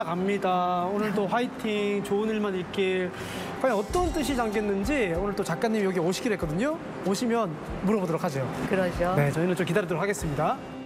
갑니다. 오늘도 화이팅, 좋은 일만 있길. 과연 어떤 뜻이 담겼는지 오늘 또 작가님이 여기 오시기로 했거든요. 오시면 물어보도록 하죠. 그러죠. 네, 저희는 좀 기다리도록 하겠습니다.